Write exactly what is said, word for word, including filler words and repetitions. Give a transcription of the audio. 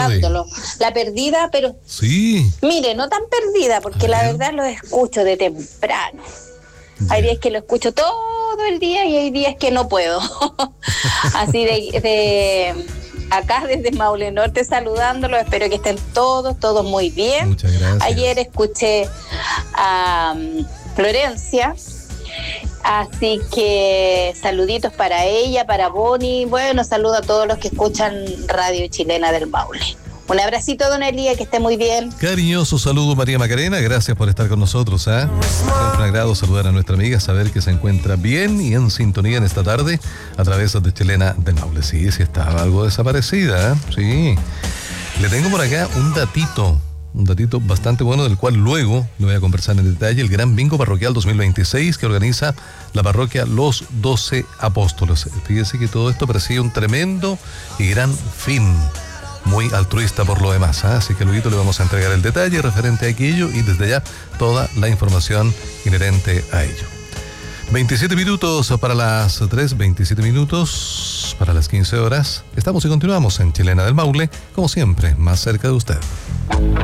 escuchándolo. La perdida, pero... Sí. Mire, no tan perdida, porque la verdad lo escucho de temprano. Hay días que lo escucho todo el día y hay días que no puedo. Así de, de acá desde Maule Norte saludándolos, espero que estén todos, todos muy bien. Muchas gracias. Ayer escuché a um, Florencia, así que saluditos para ella, para Bonnie. Bueno, saludo a todos los que escuchan Radio Chilena del Maule. Un abracito, don Elías, que esté muy bien. Cariñoso saludo, María Macarena, gracias por estar con nosotros. ¿eh? Siempre un agrado saludar a nuestra amiga, saber que se encuentra bien y en sintonía en esta tarde a través de Chilena del Maule. Sí, sí estaba algo desaparecida, ¿eh? Sí. Le tengo por acá un datito, un datito bastante bueno del cual luego le voy a conversar en detalle, el Gran Bingo Parroquial dos mil veintiséis que organiza la parroquia Los Doce Apóstoles. Fíjese que todo esto persigue un tremendo y gran fin. Muy altruista por lo demás, ¿eh? Así que luego le vamos a entregar el detalle referente a aquello y desde ya toda la información inherente a ello. veintisiete minutos para las tres, veintisiete minutos para las quince horas. Estamos y continuamos en Chilena del Maule, como siempre, más cerca de usted.